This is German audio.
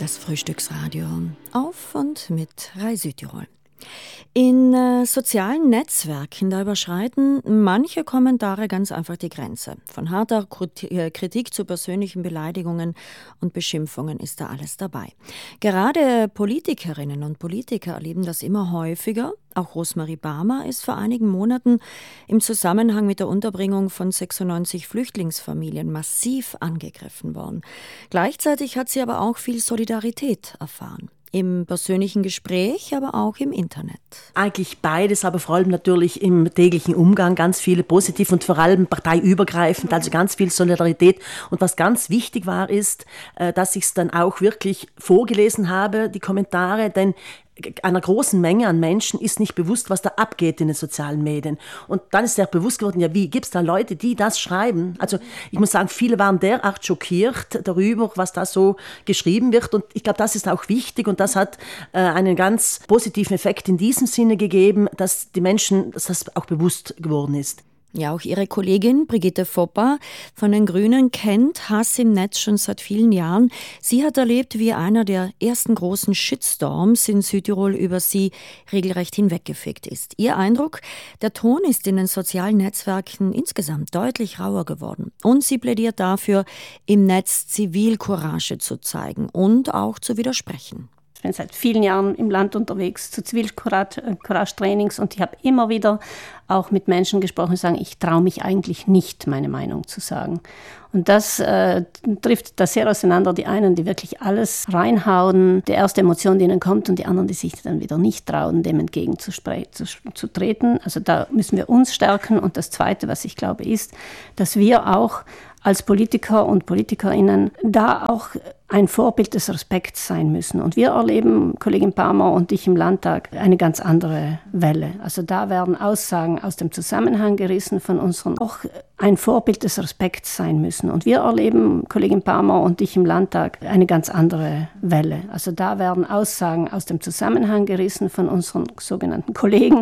Das Frühstücksradio auf und mit Rai Südtirol. In sozialen Netzwerken, da überschreiten manche Kommentare ganz einfach die Grenze. Von harter Kritik zu persönlichen Beleidigungen und Beschimpfungen ist da alles dabei. Gerade Politikerinnen und Politiker erleben das immer häufiger. Auch Rosemarie Barmer ist vor einigen Monaten im Zusammenhang mit der Unterbringung von 96 Flüchtlingsfamilien massiv angegriffen worden. Gleichzeitig hat sie aber auch viel Solidarität erfahren. Im persönlichen Gespräch, aber auch im Internet. Eigentlich beides, aber vor allem natürlich im täglichen Umgang ganz viele positiv und vor allem parteiübergreifend, also ganz viel Solidarität. Und was ganz wichtig war, ist, dass ich es dann auch wirklich vorgelesen habe, die Kommentare, denn einer großen Menge an Menschen ist nicht bewusst, was da abgeht in den sozialen Medien. Und dann ist sehr bewusst geworden, ja, wie gibt es da Leute, die das schreiben? Also ich muss sagen, viele waren derart schockiert darüber, was da so geschrieben wird. Und ich glaube, das ist auch wichtig und das hat einen ganz positiven Effekt in diesem Sinne gegeben, dass die Menschen, dass das auch bewusst geworden ist. Ja, auch ihre Kollegin Brigitte Foppa von den Grünen kennt Hass im Netz schon seit vielen Jahren. Sie hat erlebt, wie einer der ersten großen Shitstorms in Südtirol über sie regelrecht hinweggefegt ist. Ihr Eindruck, der Ton ist in den sozialen Netzwerken insgesamt deutlich rauer geworden. Und sie plädiert dafür, im Netz Zivilcourage zu zeigen und auch zu widersprechen. Ich bin seit vielen Jahren im Land unterwegs zu Zivilcourage-Trainings und ich habe immer wieder auch mit Menschen gesprochen, die sagen, ich traue mich eigentlich nicht, meine Meinung zu sagen. Und das trifft das sehr auseinander. Die einen, die wirklich alles reinhauen, die erste Emotion, die ihnen kommt, und die anderen, die sich dann wieder nicht trauen, dem entgegenzutreten. Also da müssen wir uns stärken. Und das Zweite, was ich glaube, ist, dass wir auch als Politiker und Politikerinnen da auch ein Vorbild des Respekts sein müssen. Und wir erleben, Kollegin Barmer und ich im Landtag, eine ganz andere Welle. Also da werden Aussagen aus dem Zusammenhang gerissen von unseren, auch ein Vorbild des Respekts sein müssen. Und wir erleben, Kollegin Barmer und ich im Landtag, eine ganz andere Welle. Also da werden Aussagen aus dem Zusammenhang gerissen von unseren sogenannten Kollegen